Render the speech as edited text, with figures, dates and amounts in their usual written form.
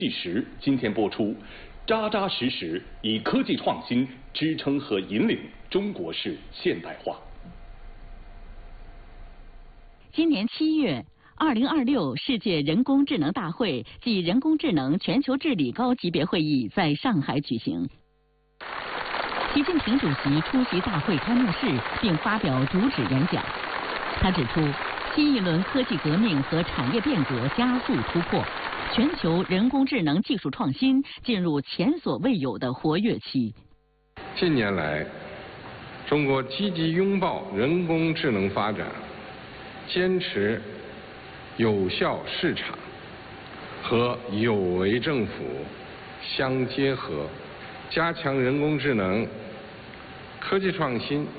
第10今天播出，扎扎实实以科技创新支撑和引领中国式现代化。 今年7月，2026世界人工智能大会暨人工智能全球治理高级别会议在上海举行。习近平主席出席大会开幕式并发表主旨演讲。他指出，新一轮科技革命和产业变革加速突破。全球人工智能技术创新进入前所未有的活跃期。 近年来，中国积极拥抱人工智能发展，坚持有效市场和有为政府相结合，加强人工智能科技创新